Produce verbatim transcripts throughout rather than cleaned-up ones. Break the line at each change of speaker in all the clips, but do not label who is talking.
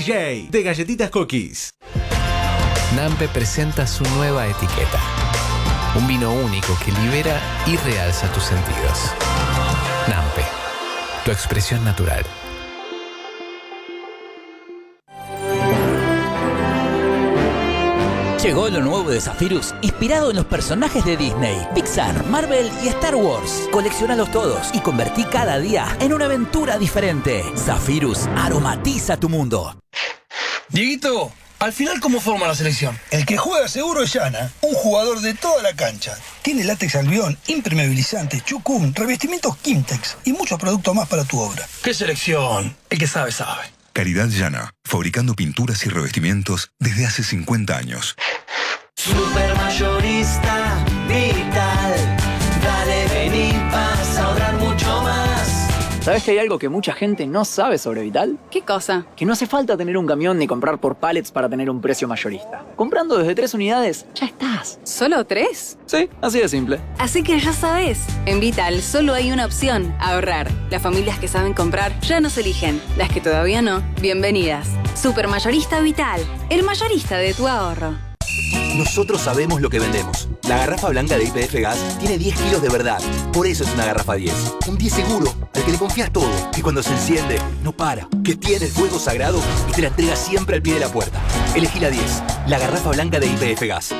J de Galletitas Cookies.
Nampe presenta su nueva etiqueta. Un vino único que libera y realza tus sentidos. Nampe, tu expresión natural.
Llegó lo nuevo de Zephyrus, inspirado en los personajes de Disney, Pixar, Marvel y Star Wars. Colecciónalos todos y convertí cada día en una aventura diferente. Zephyrus aromatiza tu mundo.
Dieguito, al final, ¿cómo forma la selección?
El que juega seguro es Yana, un jugador de toda la cancha. Tiene látex albión, impermeabilizante, chucún, revestimientos Kimtex y muchos productos más para tu obra.
¿Qué selección? El que sabe, sabe.
Caridad Yana, fabricando pinturas y revestimientos desde hace cincuenta años.
Supermayorista Vital. Dale, vení, vas a ahorrar mucho más.
¿Sabes que hay algo que mucha gente no sabe sobre Vital?
¿Qué cosa?
Que no hace falta tener un camión ni comprar por pallets para tener un precio mayorista. Comprando desde tres unidades, ya estás.
¿Solo tres?
Sí, así de simple.
Así que ya sabes, en Vital solo hay una opción, ahorrar. Las familias que saben comprar ya nos eligen. Las que todavía no, bienvenidas. Supermayorista Vital, el mayorista de tu ahorro.
Nosotros sabemos lo que vendemos. La garrafa blanca de Y P F Gas tiene diez kilos de verdad. Por eso es una garrafa diez. Un diez seguro, al que le confías todo. Que cuando se enciende, no para. Que tiene el fuego sagrado y te la entrega siempre al pie de la puerta. Elegí la diez. La garrafa blanca de Y P F Gas.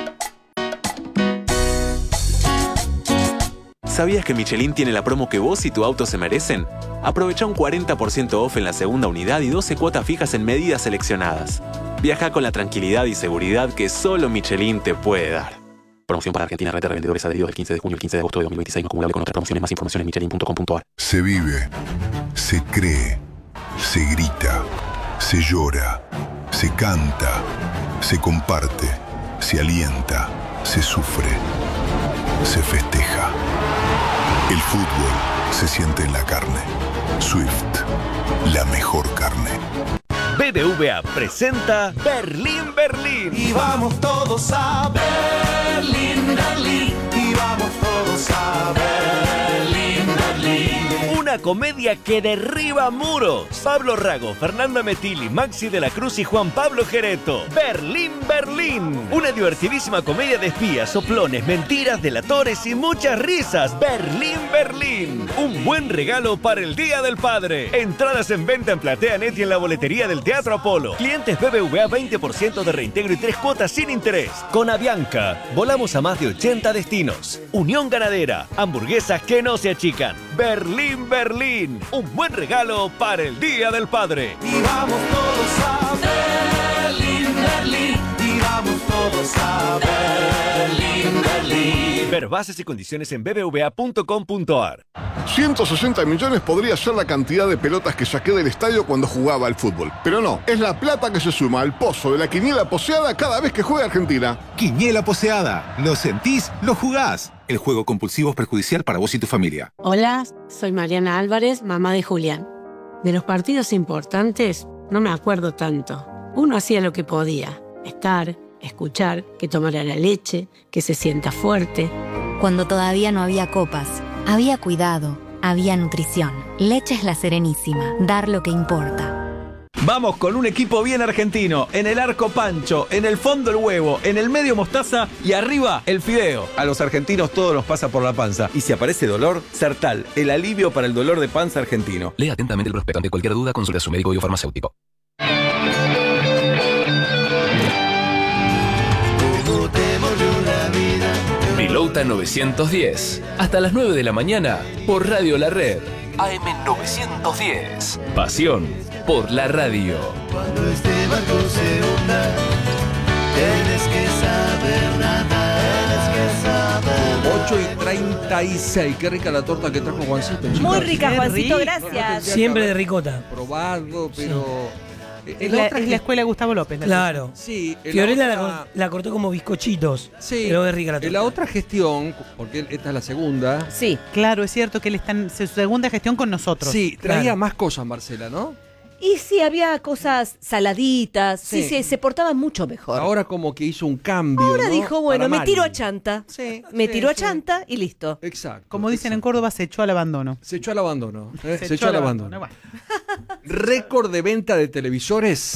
¿Sabías que Michelin tiene la promo que vos y tu auto se merecen? Aprovecha un cuarenta por ciento off en la segunda unidad y doce cuotas fijas en medidas seleccionadas. Viaja con la tranquilidad y seguridad que solo Michelin te puede dar. Promoción para Argentina, red de revendedores adheridos del quince de junio al quince de agosto de dos mil veintiséis, no acumulable con otras promociones. Más información en michelin punto com punto a r.
Se vive, se cree, se grita, se llora, se canta, se comparte, se alienta, se sufre, se festeja. El fútbol se siente en la carne. Swift, la mejor carne.
B B V A presenta Berlín, Berlín.
Y vamos todos a Berlín, Berlín. Y vamos todos a Berlín, Berlín.
Una comedia que derriba muros. Pablo Rago, Fernanda Metilli, Maxi de la Cruz y Juan Pablo Gereto. Berlín, Berlín. Una divertidísima comedia de espías, soplones, mentiras, delatores y muchas risas. Berlín, Berlín. Un buen regalo para el Día del Padre. Entradas en venta en PlateaNet y en la boletería del Teatro Apolo. Clientes B B V A veinte por ciento de reintegro y tres cuotas sin interés. Con Avianca, volamos a más de ochenta destinos. Unión Ganadera, hamburguesas que no se achican. Berlín, Berlín. Un buen regalo para el Día del Padre.
Y vamos todos a Berlín, Berlín. Y vamos todos a Berlín, Berlín.
Ver bases y condiciones en b b v a punto com punto a r.
ciento sesenta millones podría ser la cantidad de pelotas que saqué del estadio cuando jugaba al fútbol. Pero no, es la plata que se suma al pozo de la quiniela poseada cada vez que juega Argentina.
Quiniela poseada. Lo sentís, lo jugás. El juego compulsivo es perjudicial para vos y tu familia.
Hola, soy Mariana Álvarez, mamá de Julián. De los partidos importantes no me acuerdo tanto. Uno hacía lo que podía. Estar, escuchar, que tomara la leche, que se sienta fuerte.
Cuando todavía no había copas, había cuidado, había nutrición. Leche es La Serenísima. Dar lo que importa.
Vamos con un equipo bien argentino. En el arco Pancho, en el fondo el huevo, en el medio mostaza y arriba el fideo. A los argentinos todo nos pasa por la panza. Y si aparece dolor, Sertal, el alivio para el dolor de panza argentino.
Lea atentamente el prospecto. Ante cualquier duda, consulte a su médico y o farmacéutico. Pilouta novecientos diez. Hasta las nueve de la mañana por Radio La Red. A M novecientos diez. Pasión por la radio.
Cuando este barco se hunda, tienes que saber nadar, tienes que saber.
ocho y treinta y seis. Qué rica la torta que trajo Juancito.
Muy rica, Juancito, gracias.
Siempre de ricota. Probado, pero...
Sí. Es la, es la escuela de Gustavo López.
Claro.
Sí,
Fiorella
la,
otra... la cortó como bizcochitos. Sí.
Pero
es rica la torta. En la otra gestión, porque esta es la segunda.
Sí, claro, es cierto que él está en su segunda gestión con nosotros.
Sí, traía
claro.
más cosas, Marcela, ¿no?
Y sí, había cosas saladitas. Sí,
Sí.
sí, se portaban mucho mejor.
Ahora como que hizo un cambio.
Ahora
¿no?
dijo, bueno,
Para
me tiro
mal.
a chanta.
Sí,
me
sí,
tiro a
sí.
chanta y listo.
Exacto.
Como dicen en Córdoba, se echó al abandono.
Se echó al abandono. ¿eh?
Se
Se,
echó
echó al
al
abandono.
abandono,
Récord de venta de televisores.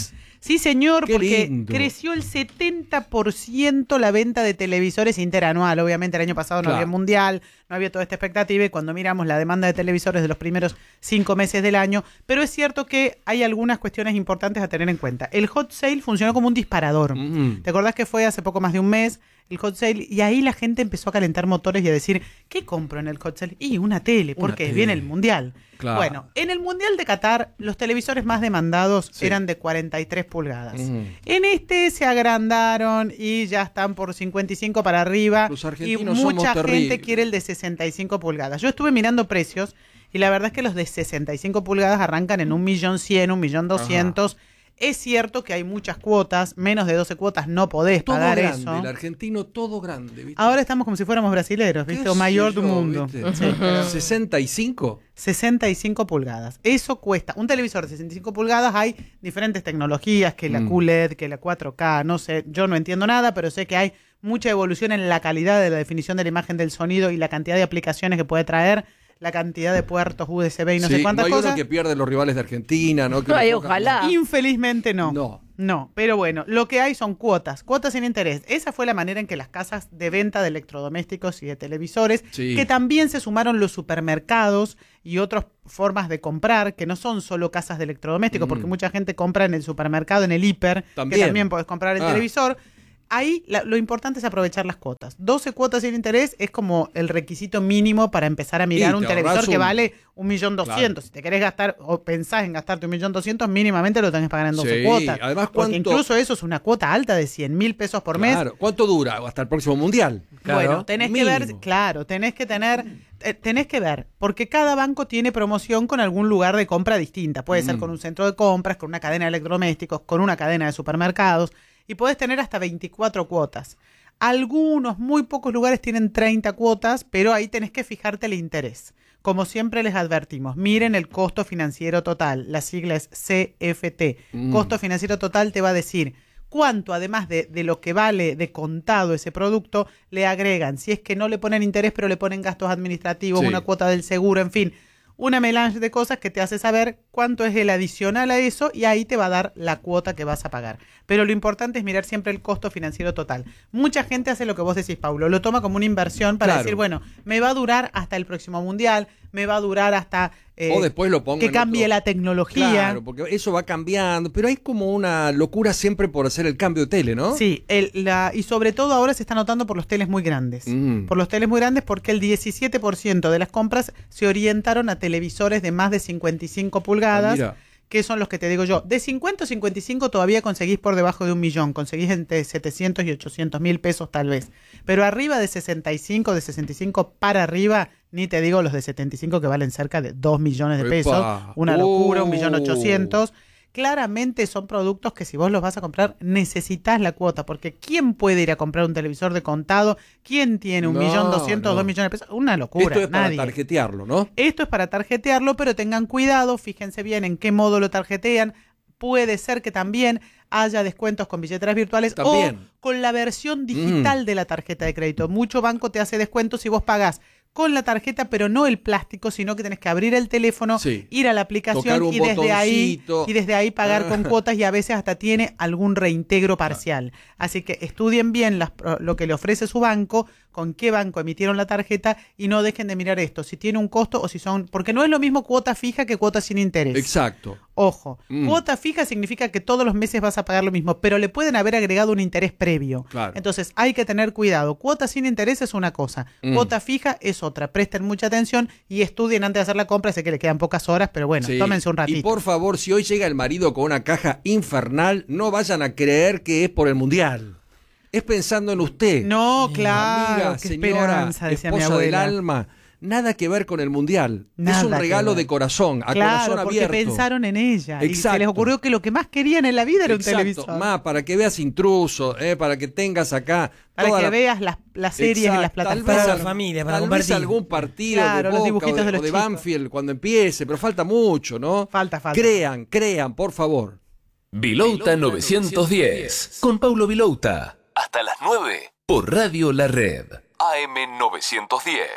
Sí, señor,
Qué
porque
lindo.
creció el setenta por ciento la venta de televisores interanual. Obviamente el año pasado no
Claro.
había mundial, no había toda esta expectativa y cuando miramos la demanda de televisores de los primeros cinco meses del año, pero es cierto que hay algunas cuestiones importantes a tener en cuenta. El hot sale funcionó como un disparador.
Mm.
¿Te acordás que fue hace poco más de un mes el hot sale? Y ahí la gente empezó a calentar motores y a decir, ¿qué compro en el hot sale? Y una tele,
Una
porque
tele.
viene el mundial.
Claro.
Bueno, en el mundial de Qatar, los televisores más demandados
Sí.
eran de cuarenta y tres pulgadas.
Mm.
En este se agrandaron y ya están por cincuenta y cinco para arriba.
Los
Y
argentinos
mucha
somos
gente
terribles.
quiere el de sesenta y cinco pulgadas. Yo estuve mirando precios y la verdad es que los de sesenta y cinco pulgadas arrancan en un millón cien, un millón doscientos. Es cierto que hay muchas cuotas, menos de doce cuotas no podés
Todo
pagar
grande,
eso.
el argentino todo grande, ¿viste?
Ahora estamos como si fuéramos brasileros, ¿viste?
¿Qué
O mayor
sé
del
yo,
mundo.
viste?
Sí, pero-
¿sesenta y cinco?
sesenta y cinco pulgadas. Eso cuesta. Un televisor de sesenta y cinco pulgadas, hay diferentes tecnologías, que la
Mm.
Q L E D, que la cuatro K, no sé, yo no entiendo nada, pero sé que hay mucha evolución en la calidad de la definición de la imagen del sonido y la cantidad de aplicaciones que puede traer, la cantidad de puertos U S B y no
Sí,
sé cuántas
no hay
cosas.
uno que pierde los rivales de Argentina, ¿no? Que
Ay,
uno toca-
ojalá.
Infelizmente no.
No.
No, pero bueno, lo que hay son cuotas, cuotas sin interés. Esa fue la manera en que las casas de venta de electrodomésticos y de televisores,
Sí.
que también se sumaron los supermercados y otras formas de comprar, que no son solo casas de electrodomésticos,
Mm.
porque mucha gente compra en el supermercado, en el hiper,
También.
que también podés comprar el
Ah.
televisor. Ahí la- lo importante es aprovechar las cuotas. doce cuotas sin interés es como el requisito mínimo para empezar a mirar
Y
un
te
televisor
ahorrás
que
un-
vale un millón doscientos. Si te querés gastar o pensás en gastarte un millón doscientos, mínimamente lo tenés que pagar en doce
Sí,
cuotas.
además,
Porque
¿cuánto-
incluso eso es una cuota alta de cien mil pesos por mes.
Claro. ¿Cuánto dura? Hasta el próximo mundial.
Bueno, tenés que ver,
Mínimo.
claro, tenés que tener, eh, tenés que ver, porque cada banco tiene promoción con algún lugar de compra distinta. Puede ser
Mm.
con un centro de compras, con una cadena de electrodomésticos, con una cadena de supermercados, y podés tener hasta veinticuatro cuotas. Algunos, muy pocos lugares tienen treinta cuotas, pero ahí tenés que fijarte el interés. Como siempre les advertimos, miren el costo financiero total, la sigla es C F T.
Mm.
Costo financiero total te va a decir cuánto, además de, de lo que vale de contado ese producto, le agregan. Si es que no le ponen interés, pero le ponen gastos administrativos,
Sí.
una cuota del seguro, en fin. Una melange de cosas que te hace saber cuánto es el adicional a eso y ahí te va a dar la cuota que vas a pagar. Pero lo importante es mirar siempre el costo financiero total. Mucha gente hace lo que vos decís, Paulo, lo toma como una inversión para
Claro.
decir, bueno, me va a durar hasta el próximo mundial, me va a durar hasta eh,
O después lo pongo
que
en
cambie
otro-
la tecnología.
Claro, porque eso va cambiando, pero hay como una locura siempre por hacer el cambio de tele, ¿no?
Sí, el, la, y sobre todo ahora se está notando por los teles muy grandes.
Mm.
Por los teles muy grandes porque el diecisiete por ciento de las compras se orientaron a televisores de más de cincuenta y cinco pulgadas,
Ah, mira.
que son los que te digo yo. De cincuenta o cincuenta y cinco todavía conseguís por debajo de un millón, conseguís entre setecientos y ochocientos mil pesos tal vez. Pero arriba de sesenta y cinco, de sesenta y cinco para arriba, ni te digo los de setenta y cinco que valen cerca de dos millones de
Epa.
pesos. Una locura, un
Oh.
millón ochocientos. Claramente son productos que si vos los vas a comprar necesitas la cuota, porque ¿quién puede ir a comprar un televisor de contado? ¿Quién tiene un
No,
millón doscientos,
no.
dos millones de pesos? Una locura,
Esto es para
nadie.
tarjetearlo, ¿no?
Esto es para tarjetearlo, pero tengan cuidado, fíjense bien en qué modo lo tarjetean. Puede ser que también haya descuentos con billeteras virtuales
También.
o con la versión digital
Mm.
de la tarjeta de crédito. Mucho banco te hace descuentos si vos pagás con la tarjeta, pero no el plástico, sino que tenés que abrir el teléfono,
Sí.
ir a la
Tocar
aplicación
un
y desde ahí
botoncito.
y desde ahí pagar
Ah.
con cuotas y a veces hasta tiene algún reintegro parcial. Así que estudien bien las- lo que le ofrece su banco, con qué banco emitieron la tarjeta y no dejen de mirar esto, si tiene un costo o si son, porque no es lo mismo cuota fija que cuota sin interés.
Exacto.
Ojo,
Mm.
cuota fija significa que todos los meses vas a pagar lo mismo, pero le pueden haber agregado un interés previo.
Claro.
Entonces hay que tener cuidado. Cuota sin interés es una cosa,
Mm.
cuota fija es otra. Presten mucha atención y estudien antes de hacer la compra. Sé que le quedan pocas horas, pero bueno,
Sí.
tómense un ratito.
Y por favor, si hoy llega el marido con una caja infernal, no vayan a creer que es por el mundial. Es pensando en usted.
No, claro,
Amiga,
qué
señora,
esperanza, decía mi
esposa del
abuela.
alma. Nada que ver con el mundial.
Nada
es un
que
regalo
ver.
de corazón, a
Claro,
corazón
porque
abierto.
pensaron en ella y se
Exacto.
les ocurrió que lo que más querían en la vida era un
Exacto.
televisor.
Ma, para que veas Intruso, eh, para que tengas acá
Para
toda
que
la-
veas las, las series en las
Exacto. Tal vez,
plataformas.
al-
familia, para
tal vez
compartir.
algún partido
Claro,
de
los
Boca
dibujitos
o de,
de los
o de
chicos.
Banfield cuando empiece, pero falta mucho, ¿no?
Falta, falta.
Crean, crean, por favor.
Vilouta novecientos diez, con Paulo Vilouta. Hasta las nueve, por Radio La Red.
A M novecientos diez.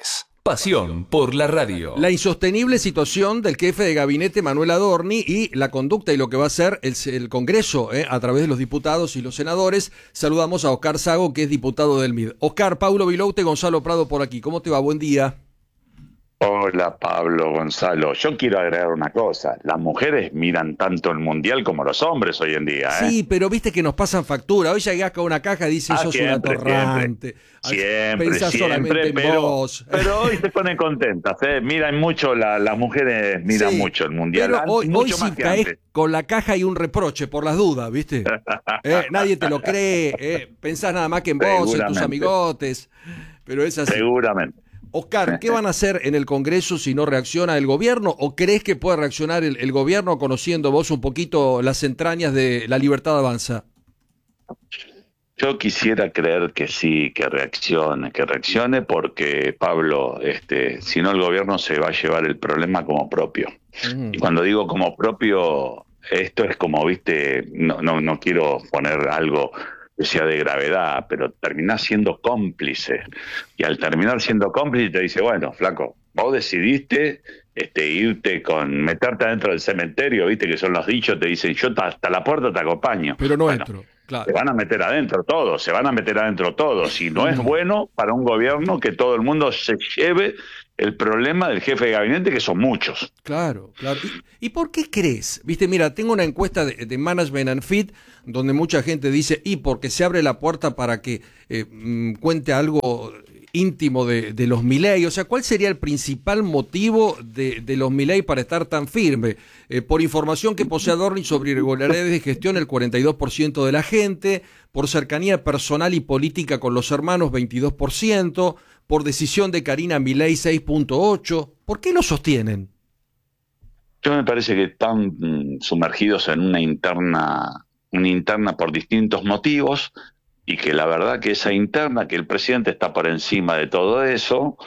Pasión por la radio.
La insostenible situación del jefe de gabinete Manuel Adorni y la conducta y lo que va a hacer el, el Congreso eh, a través de los diputados y los senadores. Saludamos a Oscar Sago, que es diputado del M I D. Oscar, Paulo Viloute, Gonzalo Prado por aquí. ¿Cómo te va? Buen día.
Hola Pablo, Gonzalo. Yo quiero agregar una cosa. Las mujeres miran tanto el mundial como los hombres hoy en día. ¿eh?
Sí, pero viste que nos pasan factura. Hoy llegás con una caja y dices,
ah,
sos
siempre,
un atorrante.
Siempre,
Pensás
siempre,
solamente en
pero,
vos.
pero hoy se ponen contentas. ¿eh? Miran mucho, la, las mujeres miran
Sí,
mucho el mundial.
Pero hoy,
mucho
hoy
más
sí
que
caes
antes.
con la caja y un reproche por las dudas, ¿viste? Eh, nadie te lo cree. Eh, pensás nada más que en vos, en tus
Seguramente.
amigotes. Pero es así.
Seguramente.
Oscar, ¿qué van a hacer en el Congreso si no reacciona el gobierno? ¿O crees que puede reaccionar el, el gobierno conociendo vos un poquito las entrañas de La Libertad Avanza?
Yo quisiera creer que sí, que reaccione, que reaccione porque, Pablo, este, si no el gobierno se va a llevar el problema como propio.
Mm.
Y cuando digo como propio, esto es como, viste, no, no, no quiero poner algo que sea de gravedad, pero terminás siendo cómplice. Y al terminar siendo cómplice te dice, bueno, flaco, vos decidiste este, irte con, meterte adentro del cementerio, viste que son los dichos, te dicen, yo hasta la puerta te acompaño.
Pero no
Bueno,
entro, claro.
se van a meter adentro todos, se van a meter adentro todos. Y no es bueno para un gobierno que todo el mundo se lleve el problema del jefe de gabinete, que son muchos.
Claro, claro. ¿Y, y por qué crees? Viste, mira, tengo una encuesta de, de Management and Fit donde mucha gente dice, y porque se abre la puerta para que eh, mm, cuente algo íntimo de, de los Milei. O sea, ¿cuál sería el principal motivo de, de los Milei para estar tan firme? Eh, por información que posee Adorni sobre irregularidades de gestión, el cuarenta y dos por ciento de la gente, por cercanía personal y política con los hermanos, veintidós por ciento, por decisión de Karina Milei, seis punto ocho por ciento. ¿Por qué lo sostienen?
Yo me parece que están mm, sumergidos en una interna, una interna por distintos motivos, y que la verdad que esa interna, que el presidente está por encima de todo eso,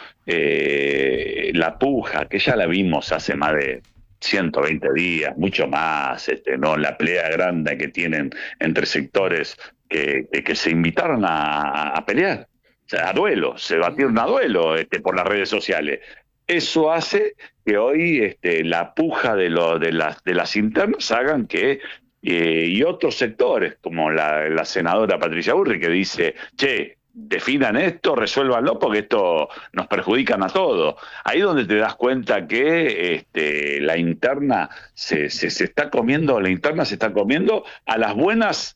eh, la puja, que ya la vimos hace más de ciento veinte días, mucho más, este, no la pelea grande que tienen entre sectores que, que, que se invitaron a, a pelear, o sea, a duelo, se batieron a duelo este, por las redes sociales. Eso hace que hoy este, la puja de, lo, de, las, de las internas hagan que Eh, y otros sectores, como la, la senadora Patricia Burri, que dice, che, definan esto, resuélvanlo, porque esto nos perjudican a todos. Ahí donde te das cuenta que este, la interna se, se, se está comiendo, la interna se está comiendo a las buenas,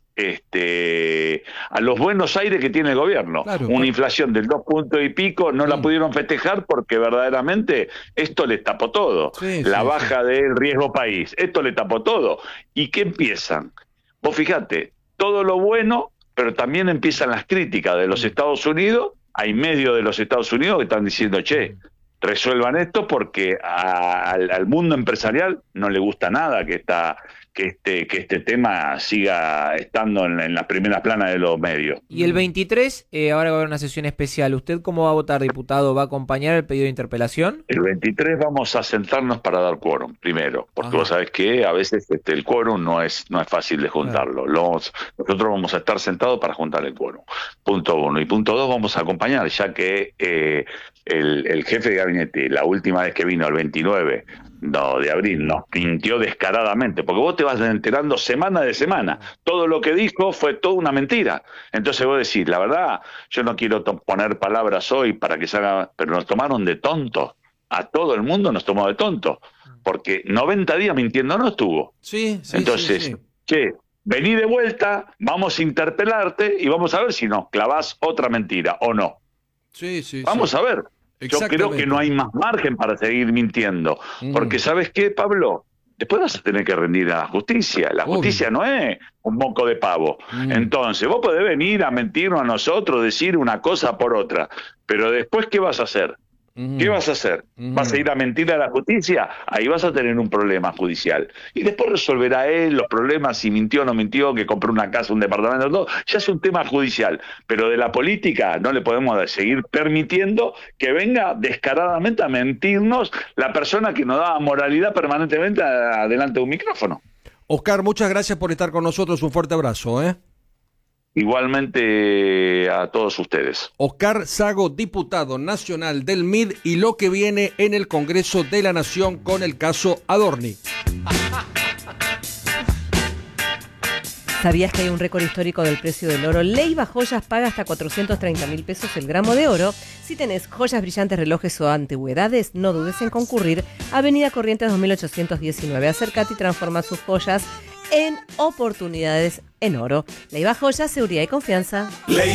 este, a los buenos aires que tiene el gobierno.
Claro,
Una
claro.
inflación del dos puntos y pico no la pudieron festejar porque verdaderamente esto les tapó todo.
Sí,
la
sí,
baja del riesgo país, esto le tapó todo. ¿Y qué empiezan? Vos fijate, todo lo bueno, pero también empiezan las críticas de los Estados Unidos. Hay medios de los Estados Unidos que están diciendo, che, resuelvan esto porque a, al, al mundo empresarial no le gusta nada que esta, que este, que este tema siga estando en, en las primeras planas de los medios.
Y el veintitrés, eh, ahora va a haber una sesión especial. ¿Usted cómo va a votar, diputado? ¿Va a acompañar el pedido de interpelación?
El veintitrés vamos a sentarnos para dar quórum, primero, porque
Ajá.
vos sabés que a veces este, el quórum no es, no es fácil de juntarlo. Lo vamos- nosotros vamos a estar sentados para juntar el quórum, punto uno. Y punto dos, vamos a acompañar, ya que eh, el, el jefe de gabinete, la última vez que vino, el veintinueve no, de abril, nos mintió descaradamente, porque vos te vas enterando semana de semana. Todo lo que dijo fue toda una mentira. Entonces vos decís, la verdad, yo no quiero to- poner palabras hoy para que se haga, pero nos tomaron de tontos. A todo el mundo nos tomó de tontos, porque noventa días mintiendo no estuvo.
Sí, sí,
Entonces,
sí, sí.
che, vení de vuelta, vamos a interpelarte y vamos a ver si nos clavás otra mentira o no.
Sí, sí,
Vamos
sí.
a ver. Yo creo que no hay más margen para seguir mintiendo.
Mm.
Porque, ¿sabes qué, Pablo? Después vas a tener que rendir a la justicia. La
Obvio.
justicia no es un moco de pavo.
Mm.
Entonces, vos podés venir a mentirnos a nosotros, decir una cosa por otra. Pero después, ¿qué vas a hacer?
Mm.
¿Qué vas a hacer?
Mm.
¿Vas a ir a mentir a la justicia? Ahí vas a tener un problema judicial. Y después resolverá él los problemas, si mintió o no mintió, que compró una casa, un departamento, todo. Ya es un tema judicial. Pero de la política no le podemos seguir permitiendo que venga descaradamente a mentirnos la persona que nos da moralidad permanentemente a- delante de un micrófono.
Oscar, muchas gracias por estar con nosotros. Un fuerte abrazo, ¿eh?
Igualmente a todos ustedes.
Oscar Sago, diputado nacional del M I D, y lo que viene en el Congreso de la Nación con el caso Adorni.
¿Sabías que hay un récord histórico del precio del oro? Leiva Joyas paga hasta cuatrocientos treinta mil pesos el gramo de oro. Si tenés joyas, brillantes, relojes o antigüedades, no dudes en concurrir a Avenida Corrientes dos mil ochocientos diecinueve. Acércate y transforma sus joyas en oportunidades en oro. Leiva Joyas, seguridad y confianza.